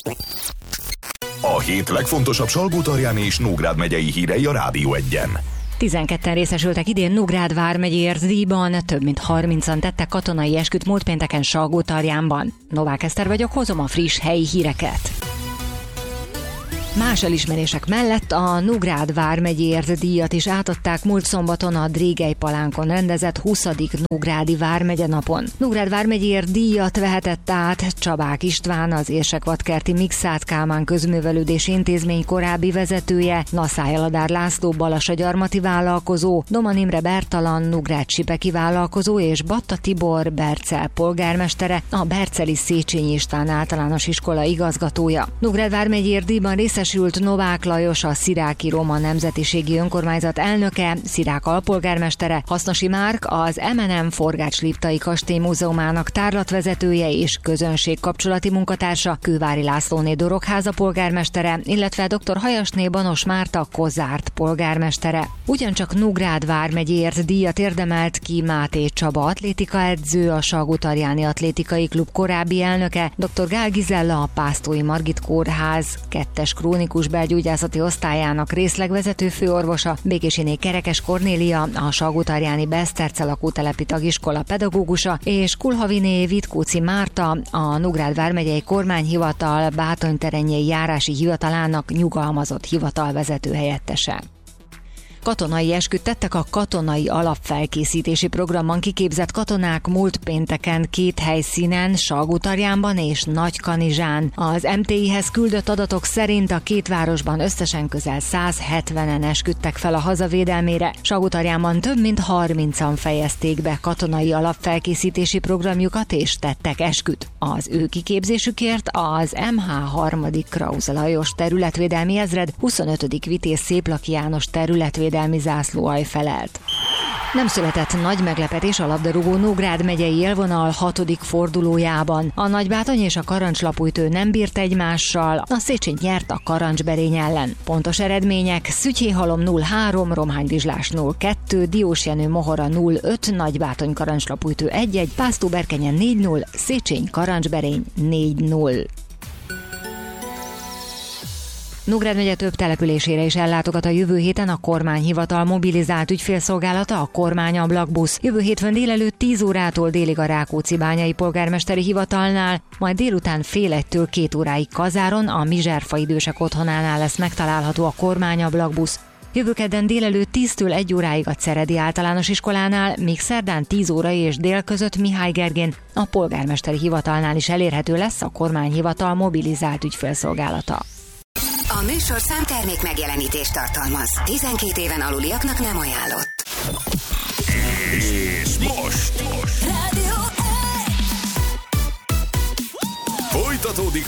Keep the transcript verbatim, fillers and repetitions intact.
A hét legfontosabb Salgótarjáni és Nógrád megyei hírei a Rádió Egyen. tizenketten részesültek idén Nógrád vármegyi érzsdíjban, több mint harmincan tettek katonai esküt múlt pénteken Salgótarjánban. Novák Eszter vagyok, hozom a friss helyi híreket. Más elismerések mellett a Nógrád vármegyi érzsdíjat is átadták múlt szombaton a Drégely palánkon rendezett huszadik Nógrádi vármegye napon. Nógrád vármegyi díjat vehetett át Csabák István, az Érsekvadkerti Mikszáth Kálmán Közművelődési Intézmény korábbi vezetője, Naszály-Aladár László Balassagyarmati vállalkozó, Doman Imre Bertalan Nógrád-Sipeki vállalkozó és Batta Tibor Bercel polgármestere, a Berceli Széchenyi István általános iskola igazgatója. Nógrád vármegyi díjban részesült Novák Lajos, a Sziráki Roma Nemzetiségi Önkormányzat elnöke, Szirák alpolgármestere, Hasznosi Márk, az em en em Forgács-Liptai Kastély Múzeumának tárlatvezetője és közönségkapcsolati munkatársa, Kővári Lászlóné Dorogháza polgármestere, illetve dr. Hajasné Banos Márta Kozárt polgármestere. Ugyancsak Nógrád vármegyéért díjat érdemelt ki Máté Csaba atlétikaedző, a Salgótarjáni Atlétikai Klub korábbi elnöke, dr. Gál Gizella, a Pásztói Margit Kórház kettes krónikus belgyógyászati osztályának részlegvezető főorvosa, Békésiné Kerekes Kornélia, a Salgótarjáni Beszterce lakótelepi tagiskola pedagógusa, és Kulhaviné Vitkóci Márta, a Nógrád vármegyei kormányhivatal Bátonyterenyei járási hivatalának nyugalmazott hivatalvezető helyettese. Katonai esküt tettek a katonai alapfelkészítési programban kiképzett katonák múlt pénteken két helyszínen, Salgótarjánban és Nagykanizsán. Az em té i-hez küldött adatok szerint a két városban összesen közel száz hetvenen esküdtek fel a hazavédelmére. Salgótarjánban több mint harmincan fejezték be katonai alapfelkészítési programjukat és tettek esküt. Az ő kiképzésükért az em há harmadik Krause Lajos területvédelmi ezred huszonötödik Vitéz Széplaki János területvédelmi zászlóalj felelt. Nem született nagy meglepetés a labdarúgó Nógrád megyei élvonal hatodik fordulójában. A Nagybátony és a Karancslapújtő nem bírt egymással, a Széchenyi nyert a Karancsberény ellen. Pontos eredmények: Szütyéhalom nulla három, Romhánygizslás nulla kettő, Diósjenő Mohora nulla öt, Nagybátony Karancslapújtő egy egy, Pásztóberkenyen négy nulla, Széchenyi Karancsberény négy nulla. Nógrád megye több településére is ellátogat a jövő héten a kormányhivatal mobilizált ügyfélszolgálata, a kormányablakbusz. Jövő hétfőn délelőtt tíz órától délig a Rákóczi-bányai polgármesteri hivatalnál, majd délután fél egytől két óráig Kazáron, a Mizserfa idősek otthonánál lesz megtalálható a kormányablakbusz. Jövő kedden délelőtt tíztől egy óráig a Ceredi általános iskolánál, míg szerdán tíz óra és dél között Mihály Gergén, a polgármesteri hivatalnál is elérhető lesz a kormányhivatal mobilizált ügyfélszolgálata. A műsor számtermék megjelenítést tartalmaz. tizenkét éven aluliaknak nem ajánlott. És most